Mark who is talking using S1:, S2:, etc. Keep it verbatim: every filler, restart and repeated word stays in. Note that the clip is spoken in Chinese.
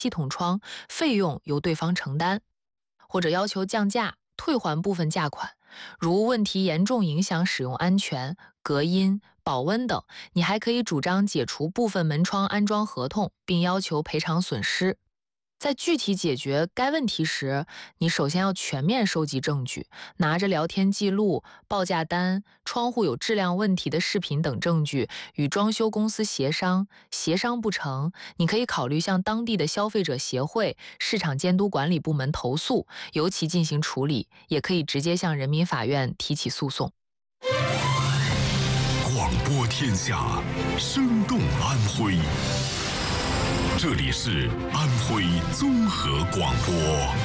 S1: 系统窗，费用由对方承担，或者要求降价、退还部分价款。如问题严重影响使用安全、隔音、保温等，你还可以主张解除部分门窗安装合同，并要求赔偿损失。在具体解决该问题时，你首先要全面收集证据，拿着聊天记录、报价单、窗户有质量问题的视频等证据，与装修公司协商。协商不成，你可以考虑向当地的消费者协会、市场监督管理部门投诉，由其进行处理，也可以直接向人民法院提起诉讼。
S2: 广播天下，生动安徽。这里是安徽综合广播。